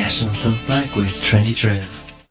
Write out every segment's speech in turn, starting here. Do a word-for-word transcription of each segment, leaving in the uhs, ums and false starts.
National Talk Black with Trendy Trev.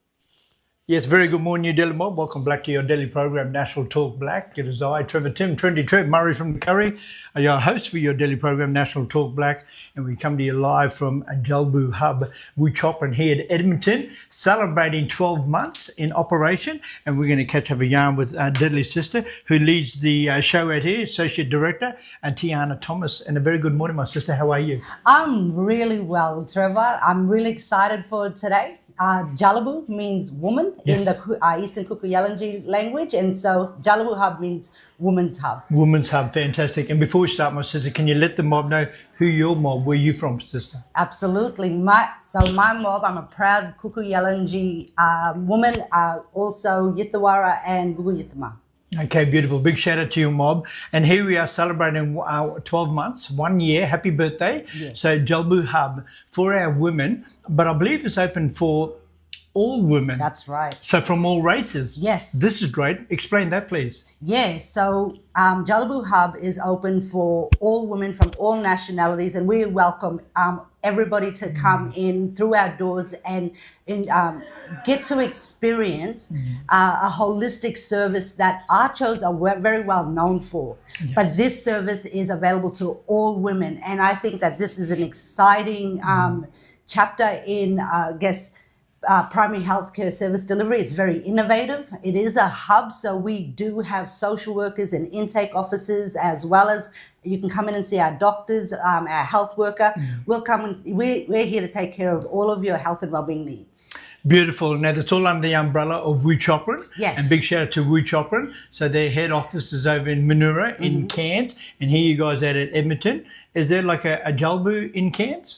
Yes, very good morning, New Delhi mob. Welcome back to your daily program, National Talk Black. It is I, Trevor Tim, Trendy Trev, Murray from Curry, are your host for your daily program, National Talk Black. And we come to you live from Jalbu Hub, Wuchopperen here at Edmonton, celebrating twelve months in operation. And we're going to catch up a yarn with our deadly sister who leads the uh, show out here, Associate Director, and Tiana Thomas. And a very good morning, my sister. How are you? I'm really well, Trevor. I'm really excited for today. Uh, Jalabu means woman Yes. in the uh, Eastern Kuku-Yalanji language, and so Jalabu Hub means woman's hub. Women's Hub, fantastic. And before we start, my sister, can you let the mob know who your mob, where you from, sister? Absolutely. My so my mob, I'm a proud Kuku-Yalanji uh, woman, uh, also Yitawara and Gugu Yitama. Okay, beautiful. Big shout out to your mob. And here we are celebrating our twelve months, one year. Happy birthday. Yes. So Jalbu Hub for our women, but I believe it's open for all women. That's right. So from all races. Yes. This is great. Explain that, please. Yeah, so um, Jalabu Hub is open for all women from all nationalities, and we welcome um, everybody to come in through our doors and in, um, get to experience uh, a holistic service that Archos are we- very well known for. Yes. But this service is available to all women, and I think that this is an exciting um, chapter in, uh, I guess, Uh, primary healthcare service delivery. It's very innovative. It is a hub, so we do have social workers and intake officers, as well as you can come in and see our doctors, um, our health worker. We'll come and we, we're here to take care of all of your health and wellbeing needs. Beautiful. Now, that's all under the umbrella of Wuchopperen. Yes. And big shout out to Wuchopperen. So their head office is over in Manura in Cairns, and here you guys out at Edmonton. Is there like a, a Jalbu in Cairns?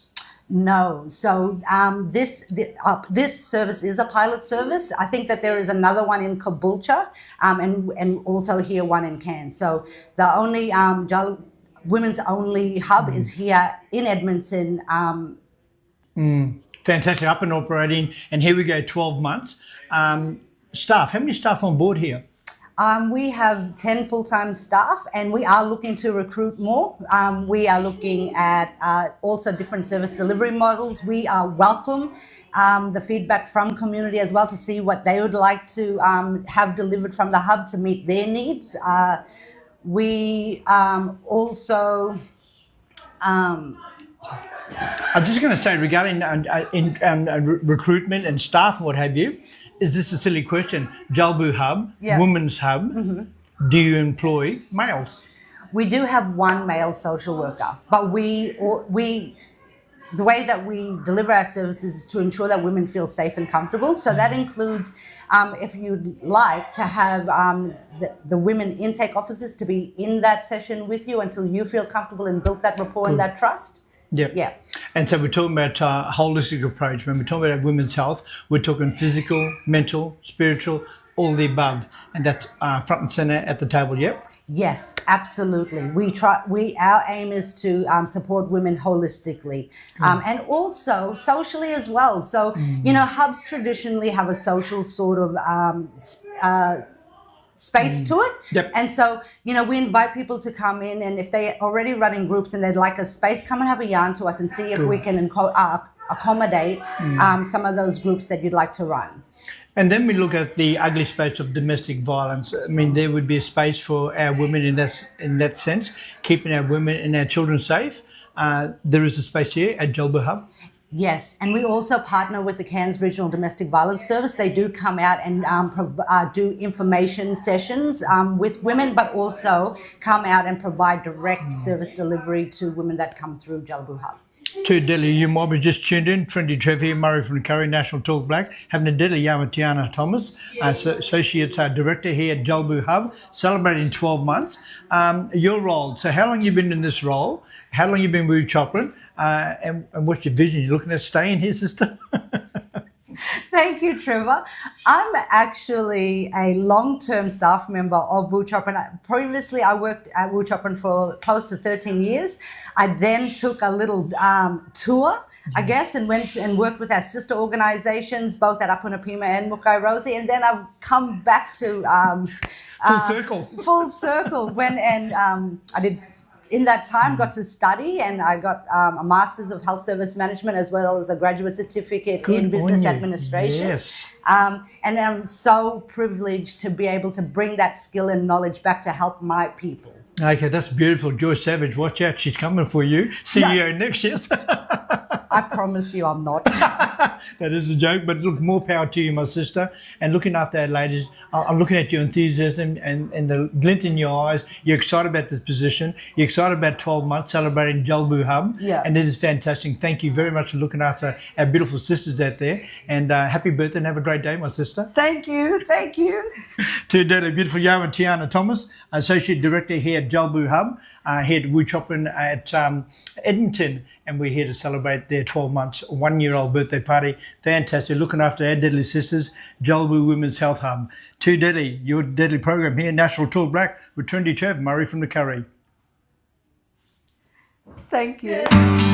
No. So um, this the, uh, this service is a pilot service. I think that there is another one in Caboolture um, and and also here one in Cairns. So the only um, Jal- women's only hub is here in Edmonton. Um, Mm, fantastic. Up and operating. And here we go, twelve months. Um, staff, how many staff on board here? Um, we have ten full-time staff, and we are looking to recruit more. Um, we are looking at uh, also different service delivery models. We are welcome um, the feedback from community as well to see what they would like to um, have delivered from the hub to meet their needs. Uh, we um, also... Um, I'm just going to say regarding uh, uh, in, um, uh, re- recruitment and staff and what have you, is this a silly question? Jalbu Hub, Yeah. Women's Hub, do you employ males? We do have one male social worker, but we we the way that we deliver our services is to ensure that women feel safe and comfortable. So that includes, um, if you'd like, to have um, the, the women intake officers to be in that session with you until you feel comfortable and built that rapport and that trust. Yep. Yeah. And so we're talking about uh, holistic approach. When we're talking about women's health, we're talking physical, mental, spiritual, all the above. And that's uh, front and center at the table, yep? Yes, absolutely. We try. We our aim is to um, support women holistically, um, and also socially as well. So you know, hubs traditionally have a social sort of um, s- uh, space to it. Yep. And so, you know, we invite people to come in, and if they're already running groups and they'd like a space, come and have a yarn to us and see if we can inco- uh, accommodate um, some of those groups that you'd like to run. And then we look at the ugly space of domestic violence. I mean, there would be a space for our women in that, in that sense, keeping our women and our children safe. Uh, there is a space here at Jalbu Hub. Yes, and we also partner with the Cairns Regional Domestic Violence Service. They do come out and um, pro- uh, do information sessions um, with women, but also come out and provide direct service delivery to women that come through Jalbu Hub. To Delhi, you mob is just tuned in. Trendy Trev here, Murray from Curry, National Talk Black, having a deadly yarn with Tiana Thomas, uh, so, Associate uh, Director here at Jalbu Hub, celebrating twelve months. Um, your role, so how long you been in this role? How long you been with Wuchopperen? Uh, and, and what's your vision? You looking at staying here, sister? Thank you, Trevor. I'm actually a long-term staff member of Wuchopperen. Previously, I worked at Wuchopperen for close to thirteen years. I then took a little um, tour, I guess, and went and worked with our sister organisations, both at Apunapima and Mukai Rosie, and then I've come back to um, Full uh, circle. full circle when and um, I did in that time, got to study, and I got um, a Master's of Health Service Management as well as a graduate certificate Good in on Business you. Administration. Yes. Um, and I'm so privileged to be able to bring that skill and knowledge back to help my people. Okay, that's beautiful. Joyce Savage, watch out. She's coming for you. C E O No. next year. I promise you I'm not. That is a joke, but look, more power to you, my sister. And looking after our ladies, I- I'm looking at your enthusiasm and, and the glint in your eyes. You're excited about this position. You're excited about twelve months celebrating Jalbu Hub. Yeah. And it is fantastic. Thank you very much for looking after our beautiful sisters out there. And uh, happy birthday and have a great day, my sister. Thank you. Thank you. To Deadly Beautiful Yo and Tiana Thomas, Associate Director here at Jalbu Hub, uh, here at Wu Choppin at um, Edmonton. And we're here to celebrate their twelve months, one-year-old birthday party. Fantastic. Looking after our Deadly Sisters, Jalbu Women's Health Hub. To Deadly, your Deadly program here, National Talk Black with Trinity Trev, Murray from the Curry. Thank you.